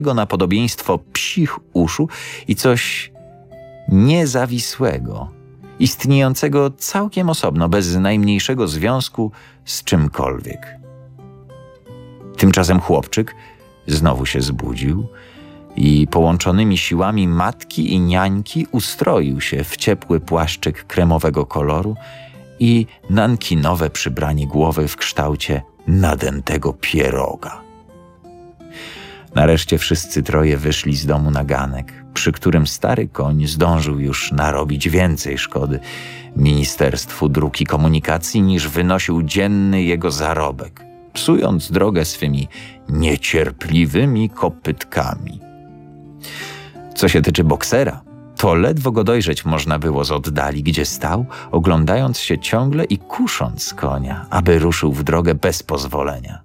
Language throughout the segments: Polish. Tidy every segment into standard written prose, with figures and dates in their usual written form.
na podobieństwo psich uszu i coś niezawisłego, istniejącego całkiem osobno, bez najmniejszego związku z czymkolwiek. Tymczasem chłopczyk znowu się zbudził i połączonymi siłami matki i niańki ustroił się w ciepły płaszczyk kremowego koloru i nankinowe przybranie głowy w kształcie nadętego pieroga. Nareszcie wszyscy troje wyszli z domu na ganek, przy którym stary koń zdążył już narobić więcej szkody Ministerstwu Dróg i Komunikacji niż wynosił dzienny jego zarobek, psując drogę swymi niecierpliwymi kopytkami. Co się tyczy boksera, to ledwo go dojrzeć można było z oddali, gdzie stał, oglądając się ciągle i kusząc konia, aby ruszył w drogę bez pozwolenia.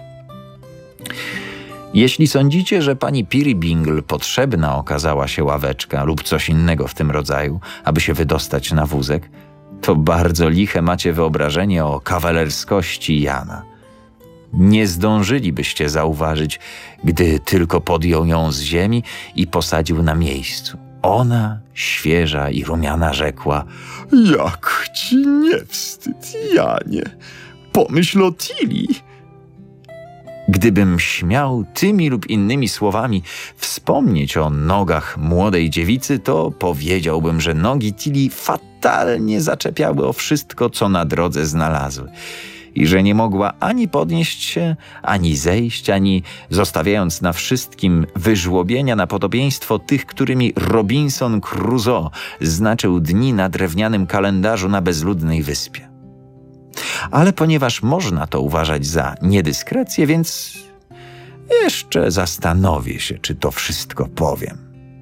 Jeśli sądzicie, że pani Peerybingle potrzebna okazała się ławeczka lub coś innego w tym rodzaju, aby się wydostać na wózek, to bardzo liche macie wyobrażenie o kawalerskości Jana. Nie zdążylibyście zauważyć, gdy tylko podjął ją z ziemi i posadził na miejscu. Ona, świeża i rumiana, rzekła: Jak ci nie wstyd, Janie? Pomyśl o Tilly. Gdybym śmiał tymi lub innymi słowami wspomnieć o nogach młodej dziewicy, to powiedziałbym, że nogi Tilly fatalnie zaczepiały o wszystko, co na drodze znalazły i że nie mogła ani podnieść się, ani zejść, ani zostawiając na wszystkim wyżłobienia na podobieństwo tych, którymi Robinson Crusoe znaczył dni na drewnianym kalendarzu na bezludnej wyspie. Ale ponieważ można to uważać za niedyskrecję, więc jeszcze zastanowię się, czy to wszystko powiem.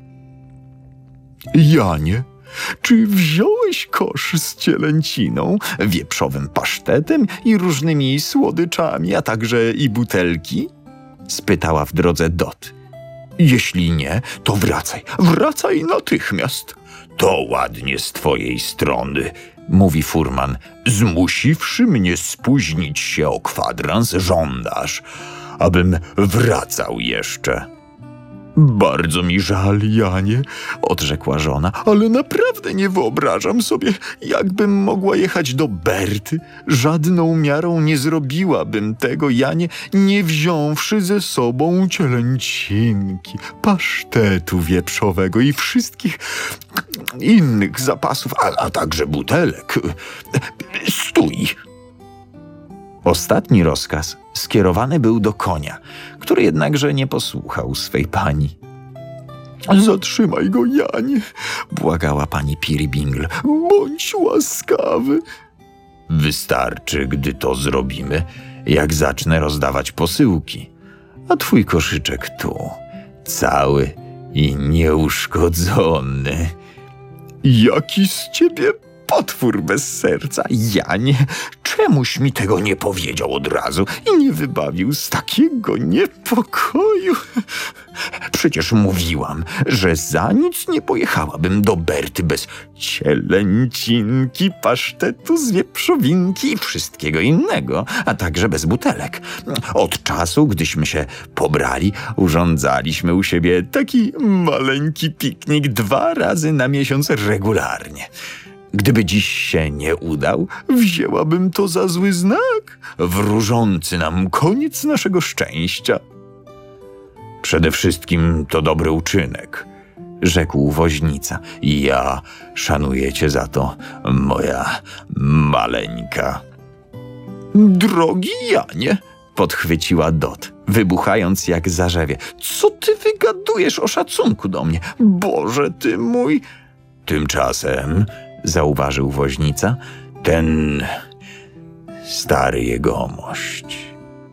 Janie, czy wziąłeś kosz z cielęciną, wieprzowym pasztetem i różnymi słodyczami, a także i butelki? Spytała w drodze Dot. Jeśli nie, to wracaj natychmiast. To ładnie z twojej strony, mówi furman. Zmusiwszy mnie spóźnić się o kwadrans, żądasz, abym wracał jeszcze. Bardzo mi żal, Janie, odrzekła żona, ale naprawdę nie wyobrażam sobie, jakbym mogła jechać do Berty. Żadną miarą nie zrobiłabym tego, Janie, nie wziąwszy ze sobą cielęcinki, pasztetu wieprzowego i wszystkich innych zapasów, a także butelek. Stój! Ostatni rozkaz skierowany był do konia, który jednakże nie posłuchał swej pani. Zatrzymaj go, Janie, błagała pani Peerybingle. Bądź łaskawy. Wystarczy, gdy to zrobimy, jak zacznę rozdawać posyłki. A twój koszyczek tu, cały i nieuszkodzony. Jaki z ciebie potwór bez serca, Janie! Czemuś mi tego nie powiedział od razu i nie wybawił z takiego niepokoju? Przecież mówiłam, że za nic nie pojechałabym do Berty bez cielęcinki, pasztetu z wieprzowinki i wszystkiego innego, a także bez butelek. Od czasu, gdyśmy się pobrali, urządzaliśmy u siebie taki maleńki piknik 2 razy na miesiąc regularnie. Gdyby dziś się nie udał, wzięłabym to za zły znak, wróżący nam koniec naszego szczęścia. Przede wszystkim to dobry uczynek, rzekł woźnica. I ja szanuję cię za to, moja maleńka. Drogi Janie, podchwyciła Dot, wybuchając jak zarzewie. Co ty wygadujesz o szacunku do mnie? Boże ty mój! Tymczasem, zauważył woźnica, ten stary jegomość